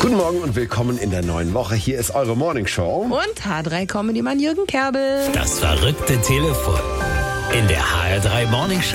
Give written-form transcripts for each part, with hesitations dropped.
Guten Morgen und willkommen in der neuen Woche. Hier ist eure Morningshow. Und H3-Comedy-Mann Jürgen Kerbel. Das verrückte Telefon in der HR3 Morningshow.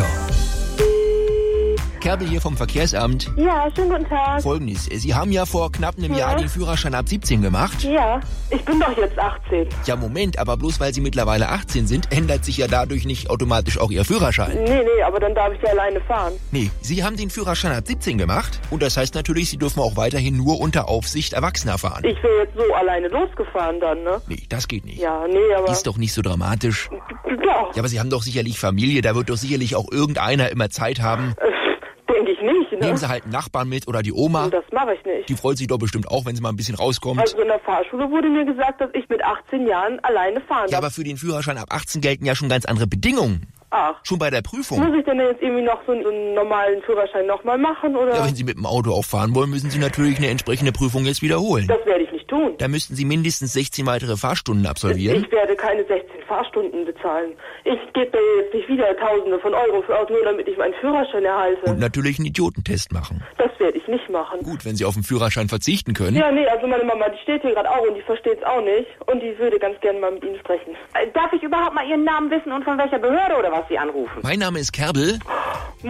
Kerbel hier vom Verkehrsamt. Ja, schönen guten Tag. Folgendes, Sie haben ja vor knapp einem Jahr den Führerschein ab 17 gemacht. Ja, ich bin doch jetzt 18. Ja, Moment, aber bloß weil Sie mittlerweile 18 sind, ändert sich ja dadurch nicht automatisch auch Ihr Führerschein. Nee, aber dann darf ich ja alleine fahren. Nee, Sie haben den Führerschein ab 17 gemacht und das heißt natürlich, Sie dürfen auch weiterhin nur unter Aufsicht Erwachsener fahren. Ich wäre jetzt so alleine losgefahren dann, ne? Nee, das geht nicht. Ja, nee, aber... Ist doch nicht so dramatisch. Ja, Ja, aber Sie haben doch sicherlich Familie, da wird doch sicherlich auch irgendeiner immer Zeit haben. denke ich nicht, ne? Nehmen Sie halt einen Nachbarn mit oder die Oma. Und das mache ich nicht. Die freut sich doch bestimmt auch, wenn sie mal ein bisschen rauskommt. Also in der Fahrschule wurde mir gesagt, dass ich mit 18 Jahren alleine fahren Ja, darf. aber für den Führerschein ab 18 gelten ja schon ganz andere Bedingungen. Ach, Schon bei der Prüfung. muss ich denn jetzt irgendwie noch so einen normalen Führerschein nochmal machen, oder? Ja, wenn Sie mit dem Auto auch fahren wollen, müssen Sie natürlich eine entsprechende Prüfung jetzt wiederholen. Das werde ich nicht tun. Da müssten Sie mindestens 16 weitere Fahrstunden absolvieren. Ich werde keine 16 Fahrstunden bezahlen. Ich gebe da jetzt nicht wieder Tausende von Euro für aus, nur damit ich meinen Führerschein erhalte. Und natürlich einen Idiotentest machen. Das werde ich nicht machen. Gut, wenn Sie auf den Führerschein verzichten können. Ja, nee, also meine Mama, die steht hier gerade auch und die versteht's auch nicht. Und die würde ganz gerne mal mit Ihnen sprechen. Darf ich überhaupt mal Ihren Namen wissen und von welcher Behörde oder was Sie anrufen? Mein Name ist Kerbel. Nein!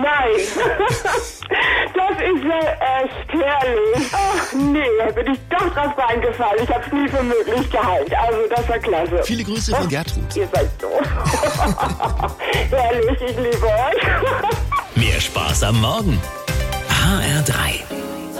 Das ist ja echt herrlich. Ach nee, da bin ich doch drauf reingefallen. Ich hab's nie für möglich gehalten. Also das war klasse. Viele Grüße von Gertrud. Ihr seid so. Herrlich, ich liebe euch. Mehr Spaß am Morgen. HR3.